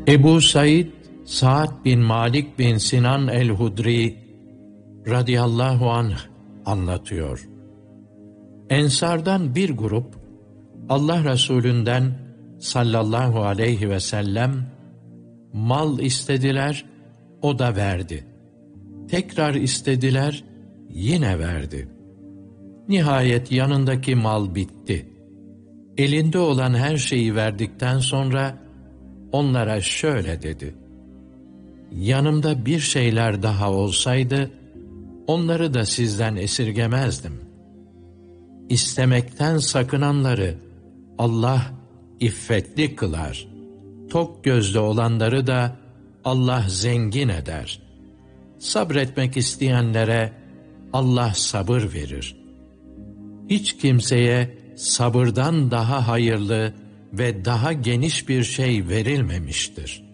Ebu Said, Sa'd bin Malik bin Sinan el-Hudri radıyallahu anh anlatıyor. Ensardan bir grup, Allah Resulünden sallallahu aleyhi ve sellem mal istediler, o da verdi. Tekrar istediler, yine verdi. Nihayet yanındaki mal bitti. Elinde olan her şeyi verdikten sonra onlara şöyle dedi: yanımda bir şeyler daha olsaydı, onları da sizden esirgemezdim. İstemekten sakınanları Allah iffetli kılar. Tok gözlü olanları da Allah zengin eder. Sabretmek isteyenlere Allah sabır verir. Hiç kimseye sabırdan daha hayırlı ve daha geniş bir şey verilmemiştir.